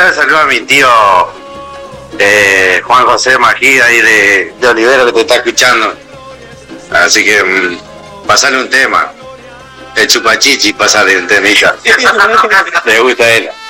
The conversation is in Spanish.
mandarle saludos a mi tío Juan José Magí, ahí de Olivero, que te está escuchando. Así que pasale un tema. El chupachichi, pasale un temita. Le gusta a él.